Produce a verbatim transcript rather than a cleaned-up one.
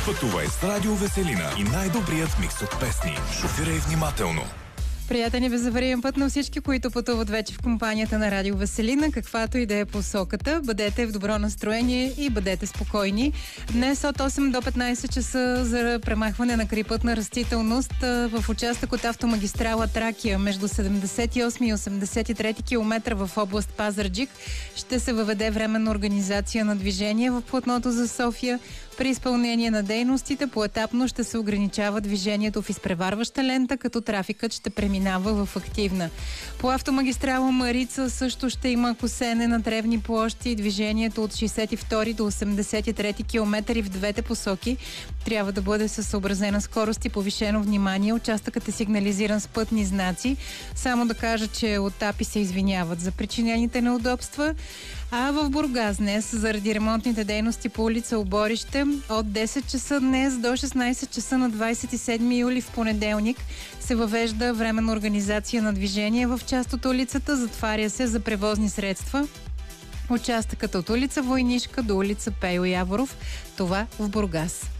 Пътувай с Радио Веселина и най-добрият микс от песни. Шофирай внимателно. Приятен и безавариен път на всички, които пътуват вече в компанията на Радио Веселина, каквато и да е посоката. Бъдете в добро настроение и бъдете спокойни. Днес от осем до петнайсет часа за премахване на крайпътна растителност в участък от автомагистрала Тракия между седемдесет и осми и осемдесет и трети километра в област Пазарджик ще се въведе временна организация на движение в платното за София. При изпълнение на дейностите поетапно ще се ограничава движението в изпреварваща лента, като трафикът ще преминава в активна. По автомагистрала Марица също ще има косене на тревни площи и движението от шейсет и втори до осемдесет и трети километри в двете посоки трябва да бъде със съобразена скорост и повишено внимание. Участъкът е сигнализиран с пътни знаци. Само да кажа, че от АПИ се извиняват за причинените неудобства. А в Бургас днес, заради ремонтните дейности по улица Оборище, от десет часа днес до шестнайсет часа на двайсет и седми юли в понеделник се въвежда временна организация на движение в част от улицата, затваря се за превозни средства. Участъкът от улица Войнишка до улица Пейо Яворов, това в Бургас.